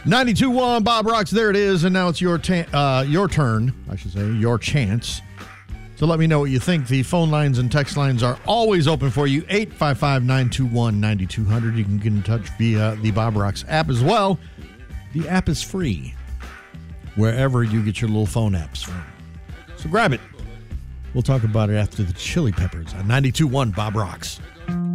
92.1 Bob Rocks, there it is, and now it's your turn, I should say, your chance. So let me know what you think. The phone lines and text lines are always open for you, 855-921-9200. You can get in touch via the Bob Rocks app as well. The app is free, wherever you get your little phone apps from. So grab it. We'll talk about it after the Chili Peppers on 92.1 Bob Rocks.